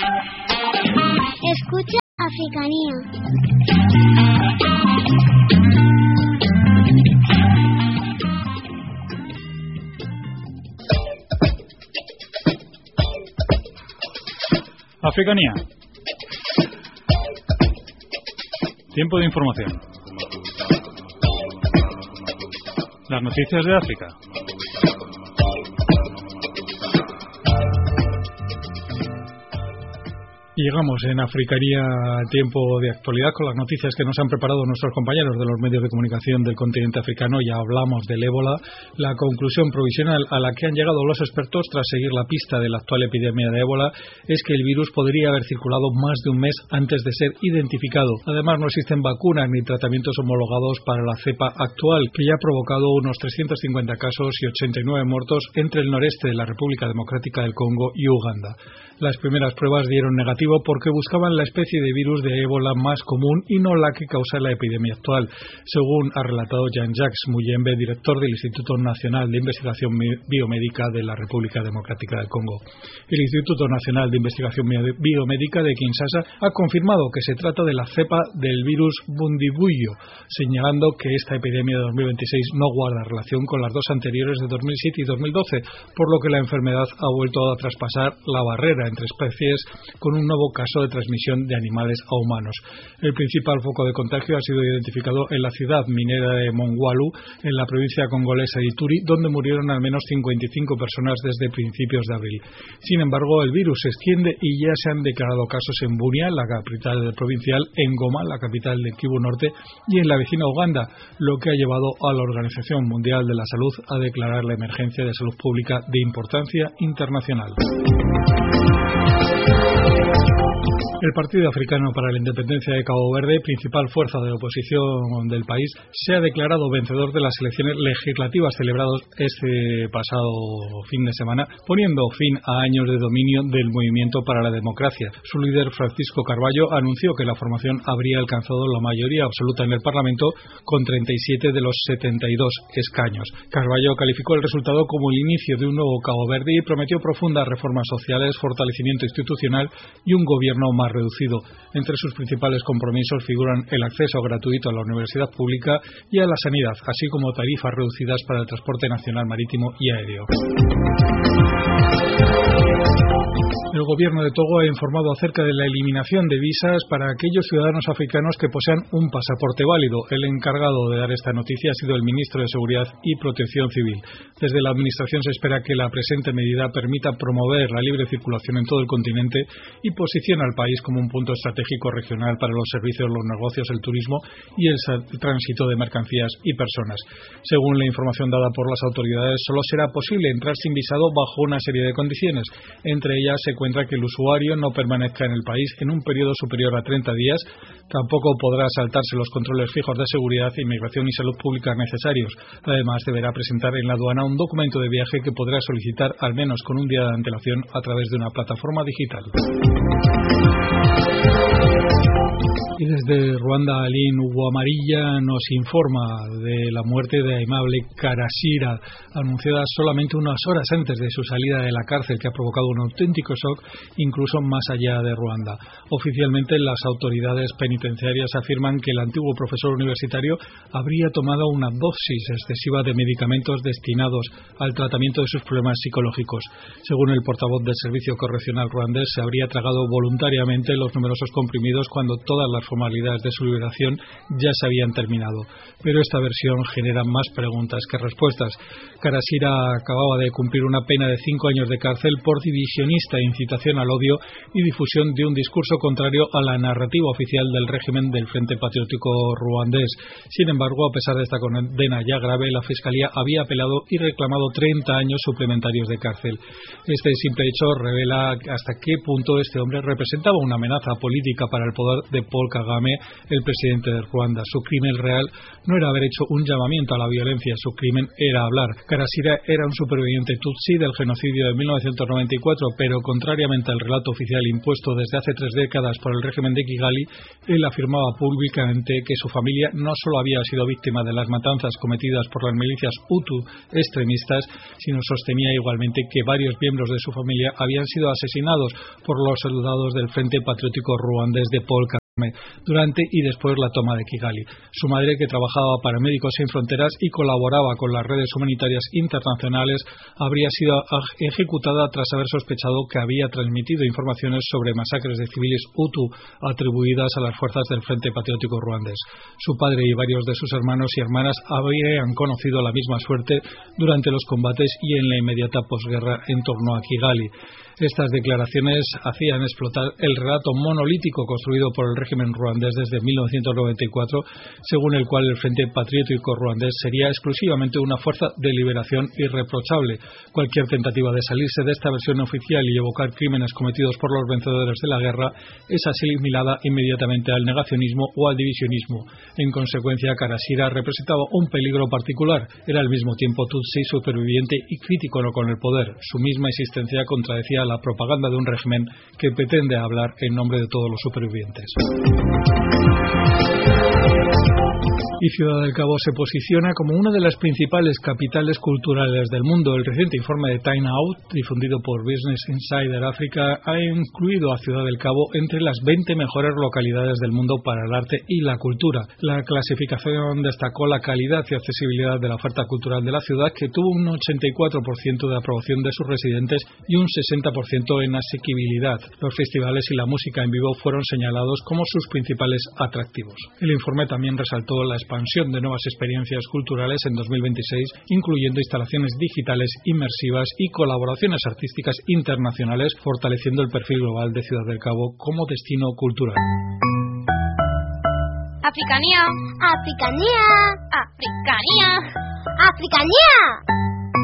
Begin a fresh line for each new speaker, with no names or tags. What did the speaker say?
Escucha Africanía.
Africanía. Tiempo de información. Las noticias de África. Y llegamos en Africanía a tiempo de actualidad con las noticias que nos han preparado nuestros compañeros de los medios de comunicación del continente africano. Ya hablamos del ébola. La conclusión provisional a la que han llegado los expertos tras seguir la pista de la actual epidemia de ébola es que el virus podría haber circulado más de un mes antes de ser identificado. Además, no existen vacunas ni tratamientos homologados para la cepa actual, que ya ha provocado unos 350 casos y 89 muertos entre el noreste de la República Democrática del Congo y Uganda. Las primeras pruebas dieron negativo porque buscaban la especie de virus de ébola más común y no la que causa la epidemia actual, según ha relatado Jean-Jacques Muyembe, director del Instituto Nacional de Investigación Biomédica de la República Democrática del Congo. El Instituto Nacional de Investigación Biomédica de Kinshasa ha confirmado que se trata de la cepa del virus Bundibugyo, señalando que esta epidemia de 2026 no guarda relación con las dos anteriores de 2007 y 2012, por lo que la enfermedad ha vuelto a traspasar la barrera entre especies con un nuevo caso de transmisión de animales a humanos. El principal foco de contagio ha sido identificado en la ciudad minera de Mongwalu, en la provincia congolesa de Ituri, donde murieron al menos 55 personas desde principios de abril. Sin embargo, el virus se extiende y ya se han declarado casos en Bunia, la capital provincial, en Goma, la capital de Kivu Norte, y en la vecina Uganda, lo que ha llevado a la Organización Mundial de la Salud a declarar la emergencia de salud pública de importancia internacional. El Partido Africano para la Independencia de Cabo Verde, principal fuerza de oposición del país, se ha declarado vencedor de las elecciones legislativas celebradas este pasado fin de semana, poniendo fin a años de dominio del Movimiento para la Democracia. Su líder, Francisco Carvalho, anunció que la formación habría alcanzado la mayoría absoluta en el Parlamento con 37 de los 72 escaños. Carvalho calificó el resultado como el inicio de un nuevo Cabo Verde y prometió profundas reformas sociales, fortalecimiento institucional y un gobierno más reducido. Entre sus principales compromisos figuran el acceso gratuito a la universidad pública y a la sanidad, así como tarifas reducidas para el transporte nacional marítimo y aéreo. El gobierno de Togo ha informado acerca de la eliminación de visas para aquellos ciudadanos africanos que posean un pasaporte válido. El encargado de dar esta noticia ha sido el ministro de Seguridad y Protección Civil. Desde la administración se espera que la presente medida permita promover la libre circulación en todo el continente y posiciona al país como un punto estratégico regional para los servicios, los negocios, el turismo y el tránsito de mercancías y personas. Según la información dada por las autoridades, solo será posible entrar sin visado bajo una serie de condiciones. Entre ellas se encuentra que el usuario no permanezca en el país en un periodo superior a 30 días, tampoco podrá saltarse los controles fijos de seguridad, inmigración y salud pública necesarios. Además, deberá presentar en la aduana un documento de viaje que podrá solicitar al menos con un día de antelación a través de una plataforma digital. Y desde Ruanda, Aline Uguamarilla nos informa de la muerte de Aimable Karasira, anunciada solamente unas horas antes de su salida de la cárcel, que ha provocado un auténtico shock incluso más allá de Ruanda. Oficialmente, las autoridades penitenciarias afirman que el antiguo profesor universitario habría tomado una dosis excesiva de medicamentos destinados al tratamiento de sus problemas psicológicos. Según el portavoz del Servicio Correccional ruandés, se habría tragado voluntariamente los numerosos comprimidos cuando todas las formalidades de su liberación ya se habían terminado. Pero esta versión genera más preguntas que respuestas. Karasira acababa de cumplir una pena de 5 años de cárcel por divisionista, incitación al odio y difusión de un discurso contrario a la narrativa oficial del régimen del Frente Patriótico ruandés. Sin embargo, a pesar de esta condena ya grave, la Fiscalía había apelado y reclamado 30 años suplementarios de cárcel. Este simple hecho revela hasta qué punto este hombre representaba una amenaza política para el poder de Paul Kagame, el presidente de Ruanda. Su crimen real no era haber hecho un llamamiento a la violencia, su crimen era hablar. Karasira era un superviviente tutsi del genocidio de 1994, pero contrariamente al relato oficial impuesto desde hace 3 décadas por el régimen de Kigali, él afirmaba públicamente que su familia no solo había sido víctima de las matanzas cometidas por las milicias Hutu extremistas, sino sostenía igualmente que varios miembros de su familia habían sido asesinados por los soldados del Frente Patriótico Ruandés de Paul Kagame durante y después la toma de Kigali. Su madre, que trabajaba para Médicos Sin Fronteras y colaboraba con las redes humanitarias internacionales, habría sido ejecutada tras haber sospechado que había transmitido informaciones sobre masacres de civiles Hutu atribuidas a las fuerzas del Frente Patriótico Ruandés. Su padre y varios de sus hermanos y hermanas habrían conocido la misma suerte durante los combates y en la inmediata posguerra en torno a Kigali. Estas declaraciones hacían explotar el relato monolítico construido por el régimen ruandés desde 1994, según el cual el Frente Patriótico Ruandés sería exclusivamente una fuerza de liberación irreprochable. Cualquier tentativa de salirse de esta versión oficial y evocar crímenes cometidos por los vencedores de la guerra es asimilada inmediatamente al negacionismo o al divisionismo. En consecuencia, Karasira representaba un peligro particular. Era al mismo tiempo tutsi, superviviente y crítico con el poder. Su misma existencia contradecía la propaganda de un régimen que pretende hablar en nombre de todos los supervivientes. Y Ciudad del Cabo se posiciona como una de las principales capitales culturales del mundo. El reciente informe de Time Out, difundido por Business Insider África, ha incluido a Ciudad del Cabo entre las 20 mejores localidades del mundo para el arte y la cultura. La clasificación destacó la calidad y accesibilidad de la oferta cultural de la ciudad, que tuvo un 84% de aprobación de sus residentes y un 60% en asequibilidad. Los festivales y la música en vivo fueron señalados como sus principales atractivos. El informe también resaltó la expansión de nuevas experiencias culturales en 2026, incluyendo instalaciones digitales inmersivas y colaboraciones artísticas internacionales, fortaleciendo el perfil global de Ciudad del Cabo como destino cultural.
Africanía. Africanía. Africanía. Africanía.